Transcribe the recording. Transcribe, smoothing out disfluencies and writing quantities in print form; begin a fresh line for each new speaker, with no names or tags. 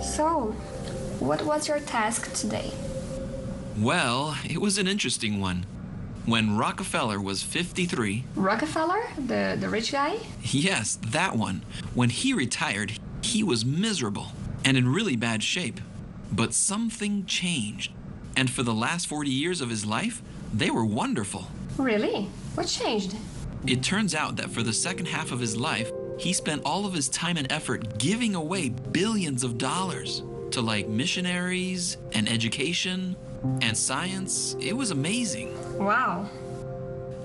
So, what was your task today?
Well, it was an interesting one. When Rockefeller was 53,
Rockefeller, the rich guy?
yes, that one, when he retired, he was miserable and in really bad shape. But something changed. And for the last 40 years of his life, they were wonderful.
Really? What changed?
It turns out that for the second half of his life, he spent all of his time and effort giving away billions of dollars to like missionaries and education and science. It was amazing.
Wow,